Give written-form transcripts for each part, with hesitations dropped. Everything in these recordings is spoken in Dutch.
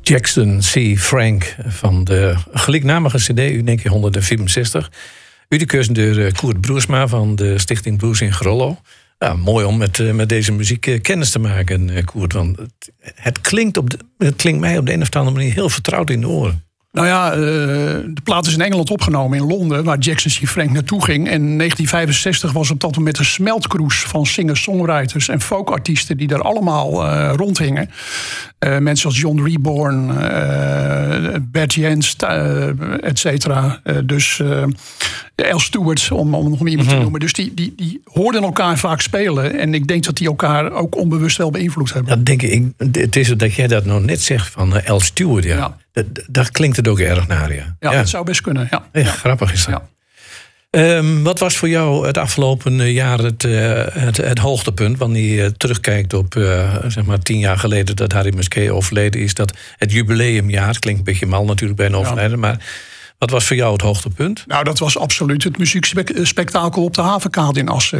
Jackson C. Frank van de gelijknamige cd Uniek 164. Uitgekozen door Koert Broersma van de Stichting Blues in Grollo. Ja, mooi om met deze muziek kennis te maken, Koert. Want het klinkt mij op de een of andere manier heel vertrouwd in de oren. Nou ja, de plaat is in Engeland opgenomen, in Londen, waar Jackson C. Frank naartoe ging. En in 1965 was op dat moment een smeltkroes van singer-songwriters en folkartiesten die daar allemaal rondhingen. Mensen als John Reborn, Bert Jens, et cetera. Dus Al Stewart, om nog maar iemand te noemen. Dus die hoorden elkaar vaak spelen. En ik denk dat die elkaar ook onbewust wel beïnvloed hebben. Dat denk ik. Het is dat jij dat nou net zegt van Al Stewart. Ja. Daar klinkt het ook erg naar, ja. Ja, dat zou best kunnen, ja. Ja, grappig is dat. Ja. Wat was voor jou het afgelopen jaar het hoogtepunt? Wanneer je terugkijkt op zeg maar 10 jaar geleden dat Harry Musquet overleden is. Dat het jubileumjaar, klinkt een beetje mal natuurlijk bij een overlijden. Maar wat was voor jou het hoogtepunt? Nou, dat was absoluut het muziekspektakel op de Havenkade in Assen.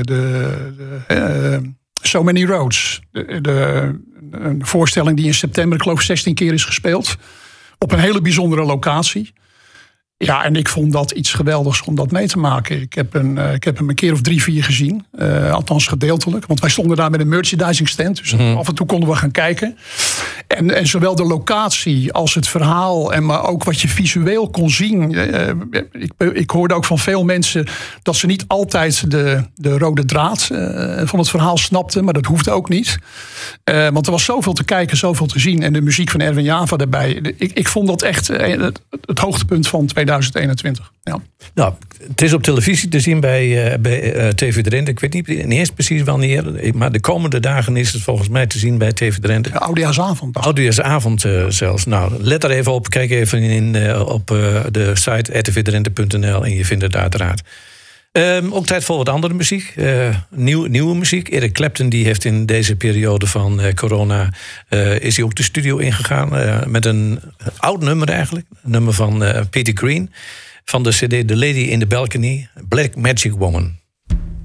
So Many Roads. Een voorstelling die in september, ik geloof 16 keer is gespeeld. Op een hele bijzondere locatie. Ja, en ik vond dat iets geweldigs om dat mee te maken. Ik heb hem een keer of 3-4 gezien. Althans gedeeltelijk. Want wij stonden daar met een merchandising stand. Dus af en toe konden we gaan kijken. En zowel de locatie als het verhaal. Maar ook wat je visueel kon zien. Ik hoorde ook van veel mensen dat ze niet altijd de rode draad van het verhaal snapten. Maar dat hoefde ook niet. Want er was zoveel te kijken, zoveel te zien. En de muziek van Erwin Java daarbij. Ik vond dat echt het hoogtepunt van 2021. Ja. Nou, het is op televisie te zien bij TV Drenthe. Ik weet niet eens precies wanneer. Maar de komende dagen is het volgens mij te zien bij TV Drenthe. Ja, Oudejaarsavond. Oudejaarsavond zelfs. Nou, let er even op. Kijk even op de site rtvdrenthe.nl en je vindt het uiteraard. Ook tijd voor wat andere muziek. Nieuwe muziek. Eric Clapton die heeft in deze periode van corona is hij ook de studio ingegaan met een oud nummer eigenlijk. Een nummer van Peter Green van de CD The Lady in the Balcony, Black Magic Woman.